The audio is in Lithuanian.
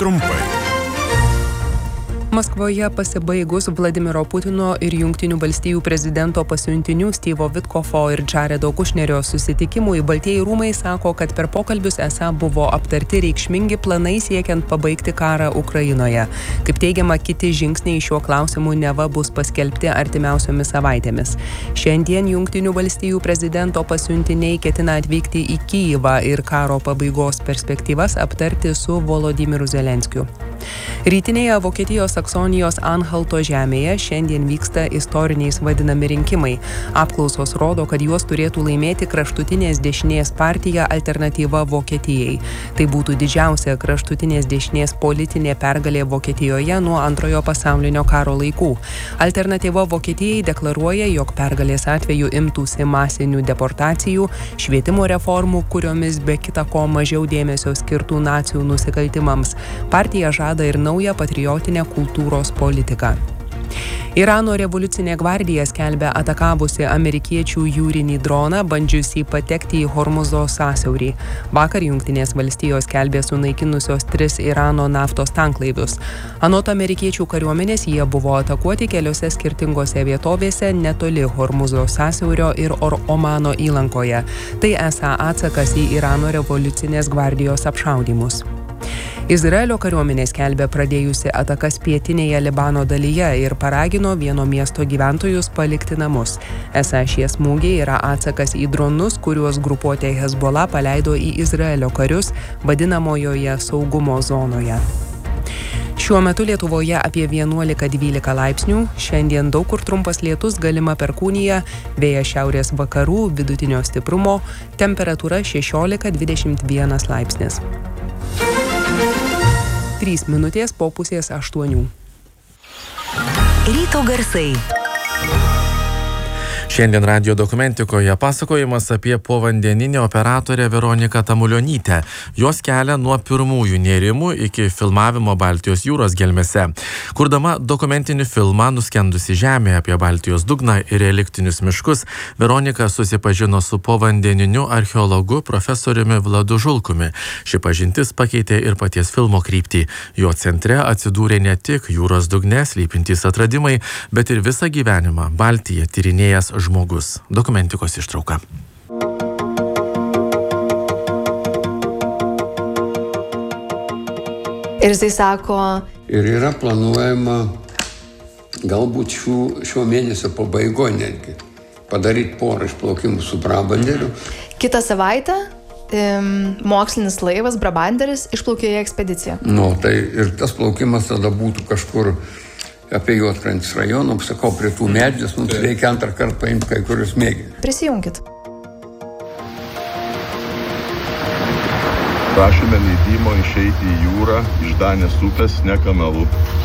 trumpai. Maskvoje pasibaigus Vladimiro Putino ir Jungtinių valstijų prezidento pasiuntinių Stevo Vitkofo ir Jaredo Kušnerio susitikimui, Baltieji rūmai sako, kad per pokalbius esą buvo aptarti reikšmingi planai siekiant pabaigti karą Ukrainoje. Kaip teigiama, kiti žingsniai šiuo klausimu neva bus paskelbti artimiausiomis savaitėmis. Šiandien Jungtinių valstijų prezidento pasiuntiniai ketina atvykti į Kijivą ir karo pabaigos perspektyvas aptarti su Volodymyru Zelenskiu. Rytinėje Vokietijos Saksonijos Anhalto žemėje šiandien vyksta istoriniais vadinami rinkimai. Apklausos rodo, kad juos turėtų laimėti kraštutinės dešinės partija Alternatyva Vokietijai. Tai būtų didžiausia kraštutinės dešinės politinė pergalė Vokietijoje nuo Antrojo pasaulinio karo laikų. Alternatyva Vokietijai deklaruoja, jog pergalės atveju imtųsi masinių deportacijų, švietimo reformų, kuriomis be kita ko mažiau dėmesio skirtų nacių nusikaltimams. Partija žada ir naują patriotinę kultūros politiką. Irano revoliucinė gvardija skelbia atakavusi amerikiečių jūrinį droną, bandžiusį patekti į Hormuzo sąsiaurį. Vakar Jungtinės valstijos skelbė sunaikinusios 3 Irano naftos tanklaivius. Anot amerikiečių kariuomenės jie buvo atakuoti keliose skirtingose vietovėse netoli Hormuzo sąsiaurio ir Omano įlankoje. Tai esą atsakas į Irano revoliucinės gvardijos apšaudymus. Izraelio kariuomenė skelbia pradėjusi atakas pietinėje Libano dalyje ir paragino vieno miesto gyventojus palikti namus. Esą šie smūgiai yra atsakas į dronus, kuriuos grupuotė Hezbollah paleido į Izraelio karius vadinamojoje saugumo zonoje. Šiuo metu Lietuvoje apie 11-12 laipsnių, šiandien daug kur trumpas lietus, galima perkūnija, vėjas šiaurės vakarų, vidutinio stiprumo, temperatūra 16-21 laipsnis. 3 minutės po pusės 8. Ryto garsai. Šiandien radijo dokumentikoje pasakojimas apie povandeninę operatorę Veroniką Tamulionytę. Jos kelią nuo pirmųjų nėrimų iki filmavimo Baltijos jūros gelmėse. Kurdama dokumentinį filmą Nuskendusi žemė apie Baltijos dugną ir reliktinius miškus, Veronika susipažino su povandeniniu archeologu profesoriumi Vladu Žulkumi. Ši pažintis pakeitė ir paties filmo kryptį. Jo centre atsidūrė ne tik jūros dugne slypintys atradimai, bet ir visą gyvenimą Baltiją tyrinėjęs žmogus. Dokumentikos ištrauka. Ir jisai sako... Ir yra planuojama galbūt šio mėnesio pabaigoje netgi padaryti porą išplaukimų su Brabanderiu. Kitą savaitę mokslinis laivas Brabanderis išplaukė į ekspediciją. Tai ir tas plaukimas tada būtų kažkur apie Juodkrantės rajoną, sakau, prie tų medžius, reikia antrą kartą paimti kai kurius mėginius. Prisijunkit. Prašome leidimo išeiti į jūrą iš Danės upės ne kanalu.